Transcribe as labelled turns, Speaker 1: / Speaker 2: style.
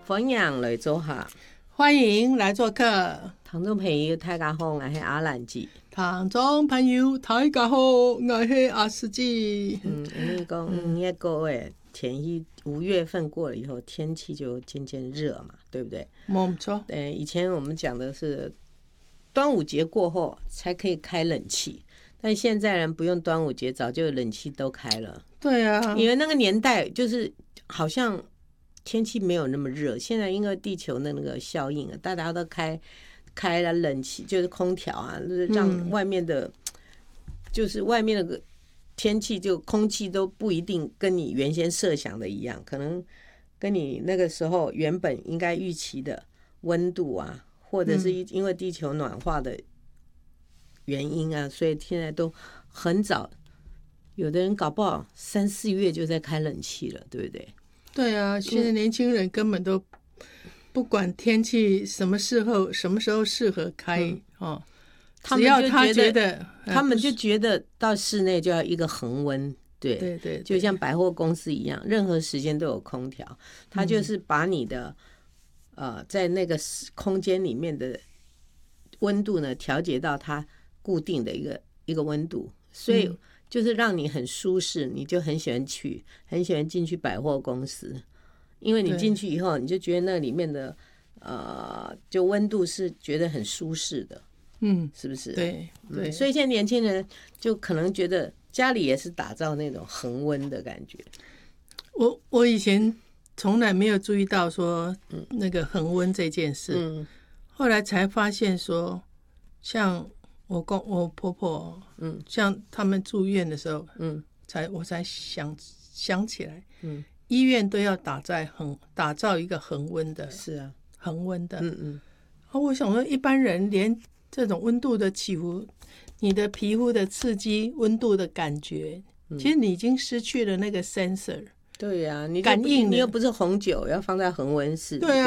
Speaker 1: 歡迎來做客，
Speaker 2: 歡迎來做客。
Speaker 1: 聽眾朋友大家好，我係阿蘭姐。
Speaker 2: 聽眾朋友大家好，我係阿斯姐。
Speaker 1: 你講一個月天氣5月份過了以後，天氣就漸漸熱嘛，對不對？
Speaker 2: 冇錯。
Speaker 1: 以前我們講的是端午節過後才可以開冷氣，但現在人不用端午節，早就冷氣都開了。
Speaker 2: 對啊，
Speaker 1: 因為那個年代就是好像天氣沒有那麼熱，現在因為地球的那個效應啊，大家都開了冷氣，就是空調啊，讓外面的，就是外面的天氣就空氣都不一定跟你原先設想的一樣，可能跟你那個時候原本應該預期的溫度啊，或者是因為地球暖化的原因啊，所以現在都很早，有的人搞不好3、4月就在開冷氣了，對不對？
Speaker 2: 對啊，現在年輕人根本都不管天氣什麼時候適合開只要他覺得，
Speaker 1: 他們就覺得到室內就要一個恆溫，對
Speaker 2: 對對，
Speaker 1: 就像百貨公司一樣，任何時間都有空調，它就是把你的在那個空間裡面的溫度呢調節到它固定的一個溫度，所以就是讓你很舒適，你就很喜歡進去百貨公司，因為你進去以後，你就覺得那裡面的就溫度是覺得很舒適的，是不是？
Speaker 2: 對對，
Speaker 1: 所以現在年輕人就可能覺得家裡也是打造那種恆溫的感覺。
Speaker 2: 我以前從來沒有注意到說那個恆溫這件事，後來才發現說，像我婆婆，像他們住院的時候，我才想起來，醫院都要打造一個恆溫的，
Speaker 1: 是啊，
Speaker 2: 恆溫的，我想說一般人連這種溫度的起伏，你的皮膚的刺激溫度的感覺，其實你已經失去了那個 sensor。
Speaker 1: 對呀，你
Speaker 2: 感應，
Speaker 1: 你又不是紅酒要放在恆溫室，
Speaker 2: 對啊。